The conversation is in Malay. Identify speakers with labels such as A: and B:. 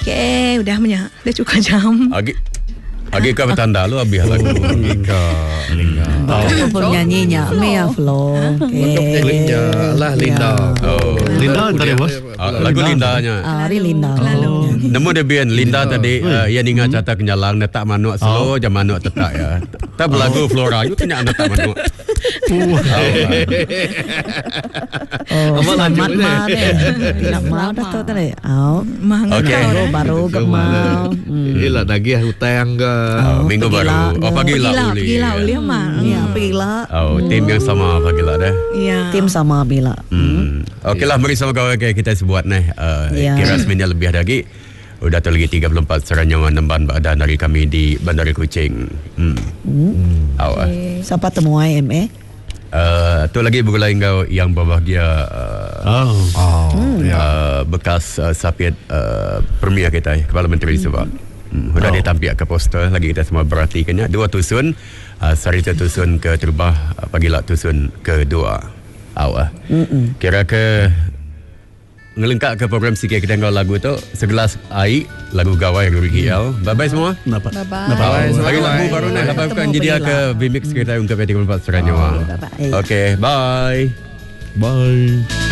A: Okey, udah punya. Dah cukup jam.
B: Agika bertanda lu habis lagu. Agika.
C: Apa penyanyinya? Mia Flo.
D: Penyanyinya lah Linda.
E: Linda tadi bos.
B: Lagu Lindanya.
C: Ari Linda.
B: Nemu dia bian Linda tadi yang ingat catat kenyalang tak manuk slow jam manuk tetak ya. Tak berlagu Flora itu kenyak tak manuk.
C: Selamat malam. Tidak mau dah tu tadi.
B: Okey.
C: Baru gemau.
D: Inilah nagih hutang ke.
B: Minggu baru. Pagilah uli.
A: Pagilah uli mah.
C: Ya, pagilah.
B: Tim yang sama pagilah dah.
A: Ya.
C: Tim sama bila.
B: Okeylah, mari sama kawan kita sebuat kira sebenarnya lebih lagi. Udah tu lagi 34 seranyawan nemban badan dari kami di Bandar Kuching.
C: Siapa temu IMA?
B: Tu lagi berlain kau yang berbahagia bekas sapiat Premier kita, Kepala Menteri sebab sudah ditampilkan ke poster lagi kita semua perhatikannya 2 tusun Sarita tusun ke terubah pagilah tusun kedua kira ke ngelengkap ke program sikit kita ngau lagu tu segelas air lagu gawai dari KL. Bye-bye semua.
E: Bye-bye.
B: Lagi lagu baru nak habiskan jadi ke Vmix kita untuk 34 Seranyawa. Okay, bye.
E: Bye.